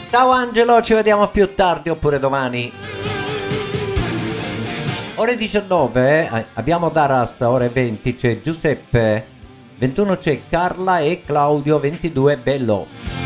Ciao Angelo, ci vediamo più tardi oppure domani. Ore 19, abbiamo Daras, ore 20 c'è Giuseppe, 21 c'è Carla e Claudio, 22 Bello.